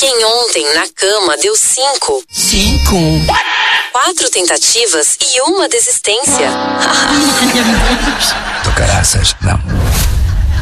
Quem ontem na cama deu 5. 5? 4 tentativas e 1 desistência. Do caraças, não.